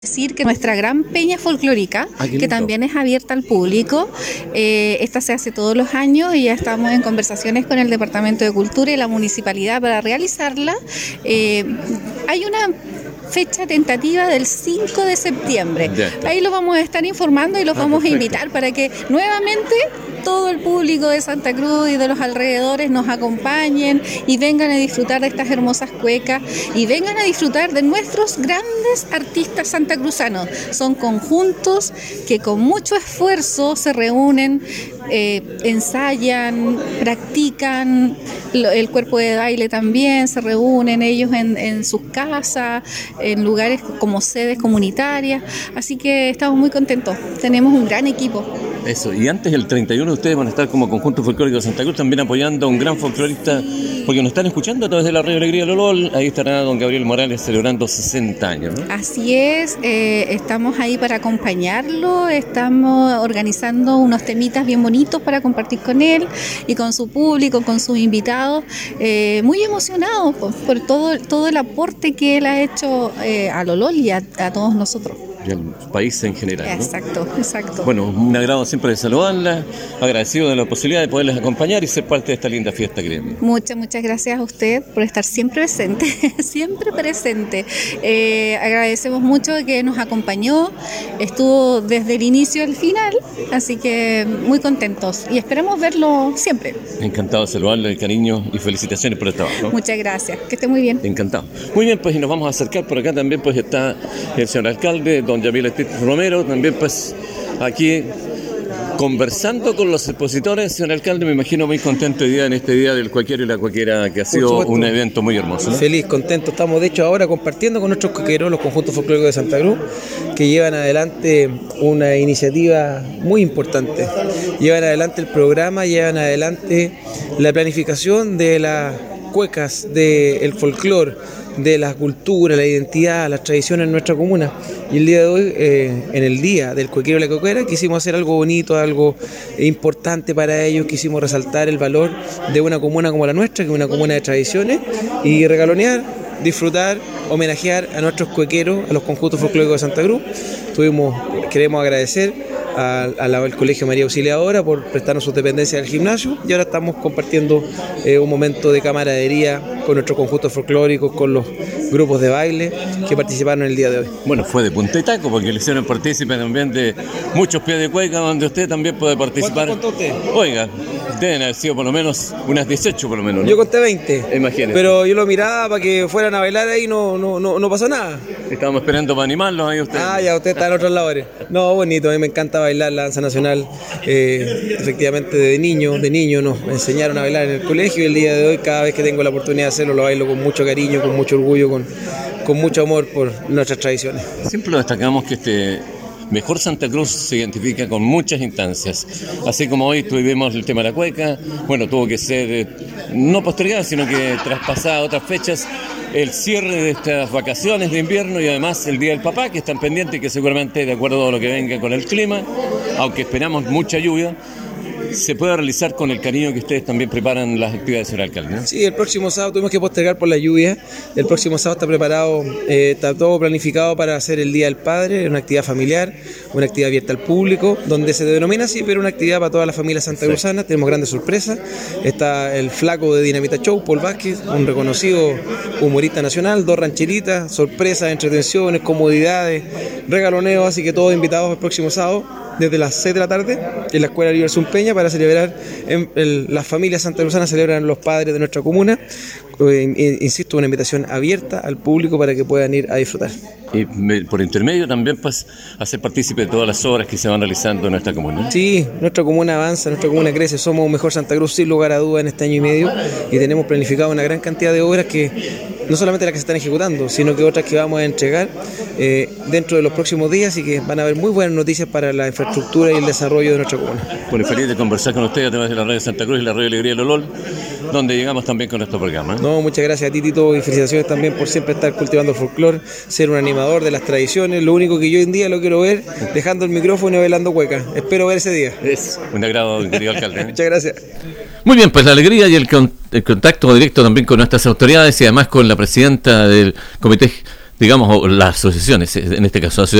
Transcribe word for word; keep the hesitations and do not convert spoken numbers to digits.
Decir que nuestra gran peña folclórica, ah, que también es abierta al público, eh, esta se hace todos los años y ya estamos en conversaciones con el Departamento de Cultura y la Municipalidad para realizarla. Eh, hay una fecha tentativa del cinco de septiembre. Ahí los vamos a estar informando y los ah, vamos perfecto. a invitar para que nuevamente todo el público de Santa Cruz y de los alrededores nos acompañen y vengan a disfrutar de estas hermosas cuecas y vengan a disfrutar de nuestros grandes artistas santacruzanos. Son conjuntos que con mucho esfuerzo se reúnen, eh, ensayan, practican, el cuerpo de baile también, se reúnen ellos en, en sus casas, en lugares como sedes comunitarias, así que estamos muy contentos, tenemos un gran equipo. Eso, y antes el treinta y uno ustedes van a estar como Conjunto Folclórico de Santa Cruz también apoyando a un gran folclorista, porque nos están escuchando a través de la Radio Alegría Lolol. Ahí estará don Gabriel Morales celebrando sesenta años, ¿no? Así es, eh, estamos ahí para acompañarlo, estamos organizando unos temitas bien bonitos para compartir con él y con su público, con sus invitados, eh, muy emocionados por, por todo, todo el aporte que él ha hecho eh, a Lolol y a, a todos nosotros. Y al país en general, ¿no? Exacto, exacto. Bueno, un agrado siempre de saludarla, agradecido de la posibilidad de poderles acompañar y ser parte de esta linda fiesta que Muchas, muchas gracias a usted por estar siempre presente, siempre presente. Eh, agradecemos mucho que nos acompañó, estuvo desde el inicio al final, así que muy contentos y esperamos verlo siempre. Encantado de saludarle, el cariño y felicitaciones por el trabajo, ¿no? Muchas gracias, que esté muy bien. Encantado. Muy bien, pues y nos vamos a acercar por acá también, pues está el señor alcalde, don Yamil Estit Romero, también pues aquí conversando con los expositores. Señor alcalde, me imagino muy contento hoy día en este día del cuequero y la cuequera, que ha sido un evento muy hermoso, ¿no? Feliz, contento. Estamos de hecho ahora compartiendo con nuestros cuequeros, los conjuntos folclóricos de Santa Cruz, que llevan adelante una iniciativa muy importante. Llevan adelante el programa, llevan adelante la planificación de las cuecas, del folclore, de la cultura, la identidad, las tradiciones en nuestra comuna. Y el día de hoy, eh, en el día del cuequero y la cuequera, quisimos hacer algo bonito, algo importante para ellos. Quisimos resaltar el valor de una comuna como la nuestra, que es una comuna de tradiciones, y regalonear, disfrutar, homenajear a nuestros cuequeros, a los conjuntos folclóricos de Santa Cruz. Tuvimos, queremos agradecer al, al Colegio María Auxiliadora por prestarnos sus dependencias del gimnasio, y ahora estamos compartiendo eh, un momento de camaradería con nuestros conjuntos folclóricos, con los grupos de baile que participaron el día de hoy. Bueno, fue de punta y taco, porque le hicieron partícipe también de muchos pies de cueca, donde usted también puede participar. ¿Cuánto contó usted? Oiga, deben haber sido por lo menos unas dieciocho por lo menos, ¿no? Yo conté veinte. Imagínese. Pero yo lo miraba para que fueran a bailar ahí, no, no, no, no pasó nada. Estábamos esperando para animarlos ahí ustedes. Ah, ya, usted está en otros labores. No, bonito, a mí me encanta bailar la danza nacional. Eh, efectivamente, de niño, de niño nos enseñaron a bailar en el colegio, y el día de hoy, cada vez que tengo la oportunidad de hacerlo, lo bailo con mucho cariño, con mucho orgullo, con, con mucho amor por nuestras tradiciones. Siempre lo destacamos que este mejor Santa Cruz se identifica con muchas instancias, así como hoy tuvimos el tema de la cueca. Bueno, tuvo que ser eh, no postergada, sino que traspasada a otras fechas, el cierre de estas vacaciones de invierno y además el Día del Papá, que están pendientes y que seguramente, de acuerdo a lo que venga con el clima, aunque esperamos mucha lluvia, se puede realizar con el cariño que ustedes también preparan las actividades, señor alcalde, ¿no? Sí, el próximo sábado tuvimos que postergar por la lluvia. El próximo sábado está preparado, eh, está todo planificado para hacer el Día del Padre, una actividad familiar, una actividad abierta al público, donde se denomina así, pero una actividad para toda la familia santacruzana. Sí. Tenemos grandes sorpresas. Está el flaco de Dinamita Show, Paul Vázquez, un reconocido humorista nacional, dos rancheritas, sorpresas, entretenciones, comodidades, regaloneo, así que todos invitados el próximo sábado desde las seis de la tarde en la Escuela Libre Zumpeña para celebrar, en el, las familias santacruzanas celebran los padres de nuestra comuna. Eh, insisto, una invitación abierta al público para que puedan ir a disfrutar. Y me, por intermedio también pues hacer partícipe de todas las obras que se van realizando en nuestra comuna. Sí, nuestra comuna avanza, nuestra comuna crece, somos un mejor Santa Cruz sin lugar a duda en este año y medio, y tenemos planificado una gran cantidad de obras que no solamente las que se están ejecutando, sino que otras que vamos a entregar eh, dentro de los próximos días, y que van a haber muy buenas noticias para la infraestructura y el desarrollo de nuestra comuna. Bueno, feliz de conversar con ustedes a través de la radio Santa Cruz y la radio Alegría Lolol, donde llegamos también con nuestro programa. No, muchas gracias a ti, Tito, y felicitaciones también por siempre estar cultivando el folclore, ser un animador de las tradiciones. Lo único que yo hoy en día lo quiero ver dejando el micrófono y bailando cueca. Espero ver ese día. Es un agrado, querido alcalde. Muchas gracias. Muy bien, pues la alegría y el, con, el contacto directo también con nuestras autoridades y además con la presidenta del Comité digamos, las asociaciones, en este caso